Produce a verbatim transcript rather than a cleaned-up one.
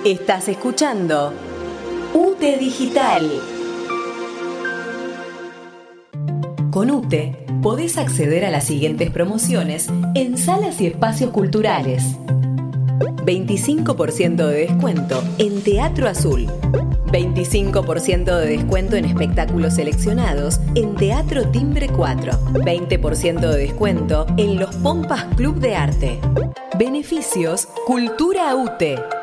Estás escuchando UTE Digital. Con UTE podés acceder a las siguientes promociones en salas y espacios culturales. veinticinco por ciento de descuento en Teatro Azul. veinticinco por ciento de descuento en espectáculos seleccionados en Teatro Timbre cuatro. veinte por ciento de descuento en los Pompas Club de Arte. Beneficios Cultura UTE.